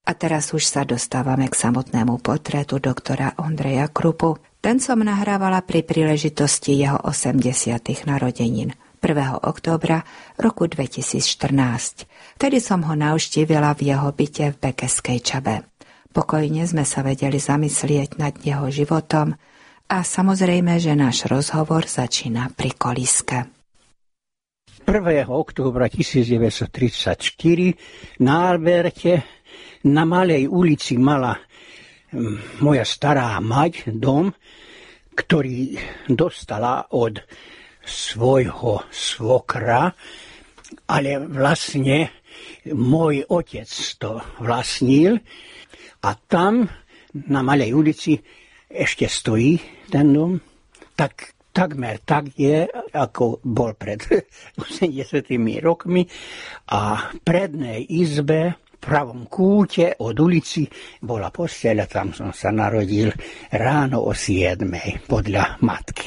A teraz už sa dostávame k samotnému portrétu doktora Ondreja Krupu. Ten som nahrávala pri príležitosti jeho 80. narodenín 1. októbra roku 2014. Vtedy som ho navštívila v jeho byte v Bekeskej Čabe. Pokojne sme sa vedeli zamyslieť nad jeho životom a samozrejme, že náš rozhovor začína pri kolíske. 1. októbra 1934 na Alberte na Malej ulici mala moja stará mať dom, ktorý dostala od svojho svokra, ale vlastne môj otec to vlastnil a tam na Malej ulici ešte stojí ten dom, takmer tak je, ako bol pred 80 rokmi a v prednej izbe v pravom kúte od ulici bola posteľa, tam som sa narodil ráno o 7 podľa matky.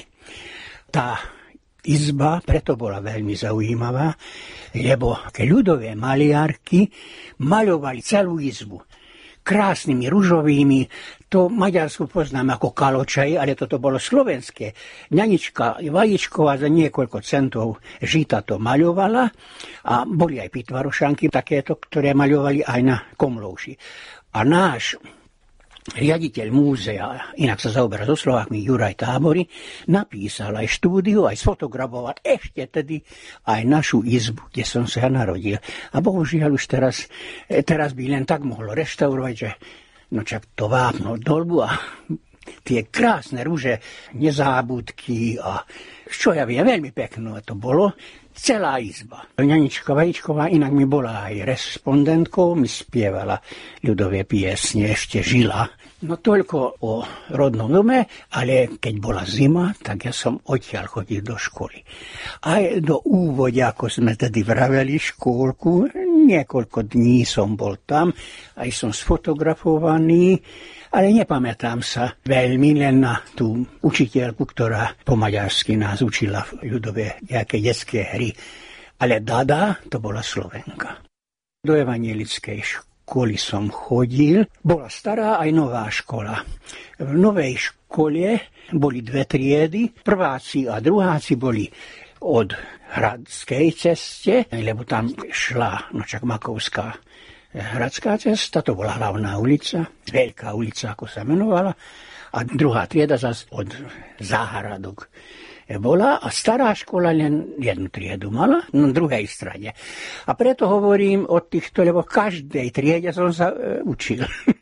Tá izba preto bola veľmi zaujímavá, lebo ľudové maliarky maľovali celú izbu krásnymi ružovými, to Maďarsku poznám ako kaločaj, ale toto bolo slovenské. Ňanička Vajíčková za niekoľko centov žita to maľovala a boli aj pitvarošanky takéto, ktoré maľovali aj na Komlovši. A náš riaditeľ múzea, inak sa zaoberá so Slovákmi, Juraj Tábory, napísal aj štúdiu, aj sfotografoval ešte tedy aj našu izbu, kde som sa narodil. A bohužiaľ už teraz by len tak mohlo reštaurovať, že no čak to vápno dolbu a tie krásne rúže, nezábudky a čo ja viem, veľmi pekné to bolo. Celá izba. Ňanička Vajíčková inak mi bola aj respondentkou, mi spievala ľudové piesne, ešte žila. No toľko o rodnom dome, ale keď bola zima, tak ja som odtiaľ chodil do školy. Aj do úvode, ako sme tedy vraveli, škôlku, niekoľko dní som bol tam, aj som sfotografovaný, ale nepamätám sa veľmi len na tú učiteľku, ktorá po maďarsky nás učila ľudové nejaké detské hry. Ale Dada, to bola Slovenka. Do evangelickej školy som chodil. Bola stará aj nová škola. V novej škole boli 2 triedy. Prváci a druháci boli od Hradskej ceste, lebo tam šla Makovská Hradská cesta, to bola hlavná ulica, veľká ulica, ako sa menovala, a druhá trieda zase od záhradok bola a stará škola len jednu triedu mala na druhej strane. A preto hovorím o týchto, lebo v každej triede som sa učil.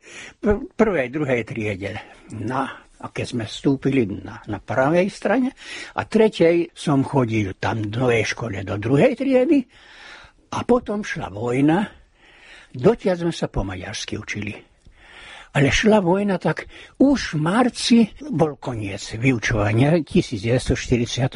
Prvej, druhej triede a keď sme vstúpili na pravej strane a tretej som chodil tam v novej škole do druhej triedy a potom šla vojna. Dotiaľ sme sa po maďarsky učili. Ale šla vojna, tak už v marci bol koniec vyučovania v 1944.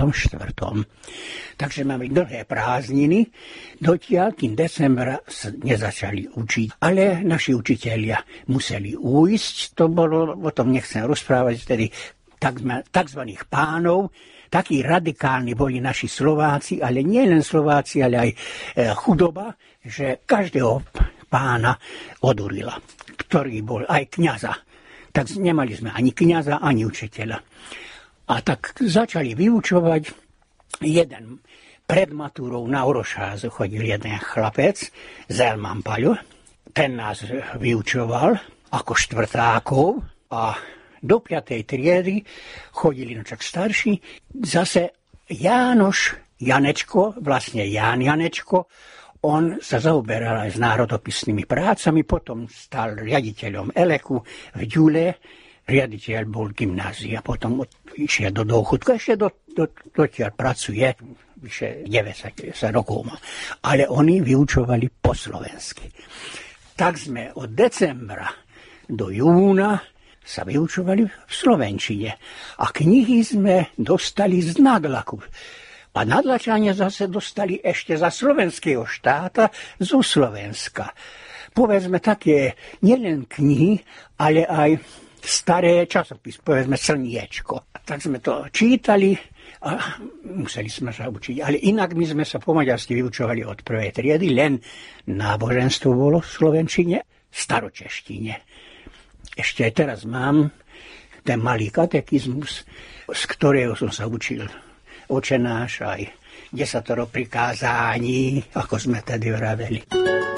Takže máme dlhé prázdniny, dotiaľ, kým decembra sa nezačali učiť. Ale naši učitelia museli újsť, to bolo, o tom nechcem rozprávať, tedy takzvaných pánov. Takí radikálni boli naši Slováci, ale nie len Slováci, ale aj chudoba, že každého pána odurila, ktorý bol aj kňaza. Tak nemali sme ani kňaza, ani učiteľa. A tak začali vyučovať jeden pred matúrou na Orošázu chodil jeden chlapec, Zelman Paľo. Ten nás vyučoval ako štvrtákov a do 5. triedy chodili čak starší. Zase Jánoš Janečko, vlastne Ján Janečko, on sa zaoberal aj s národopisnými prácami, potom stal riaditeľom Eleku v Ďule, riaditeľ bol gymnázia, potom išiel do dôchodku, ešte dotiaľ pracuje, vyše 90 rokov má. Ale oni vyučovali po slovensky. Tak sme od decembra do júna sa vyučovali v slovenčine a knihy sme dostali z Nadlaku. A Nadlačania zase dostali ešte za slovenského štáta zo Slovenska. Povedzme také nielen knihy, ale aj staré časopis, povedzme Slniečko. Tak sme to čítali a museli sme sa učiť. Ale inak my sme sa po maďarsky vyučovali od prvej triedy, len náboženstvo bolo v slovenčine. staročeštine. Ešte aj teraz mám ten malý katekizmus, z ktorého som sa učil Otčenáš aj 10 prikázání, ako sme tedy vraveli.